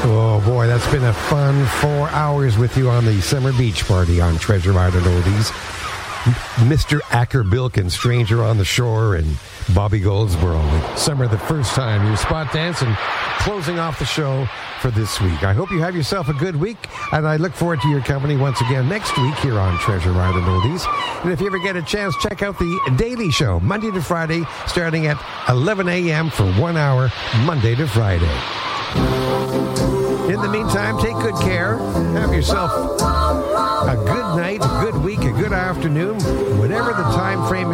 Oh boy, that's been a fun 4 hours with you on the Summer Beach Party on Treasure Island Oldies. Mr. Acker Bilkin, Stranger on the Shore, and Bobby Goldsboro. Summer the First Time, your spot dance, and closing off the show for this week. I hope you have yourself a good week, and I look forward to your company once again next week here on Treasure Island Oldies. And if you ever get a chance, check out the Daily Show, Monday to Friday, starting at 11 a.m. for 1 hour, Monday to Friday. In the meantime, take good care. Have yourself a good night, a good week, a good afternoon, whatever the time frame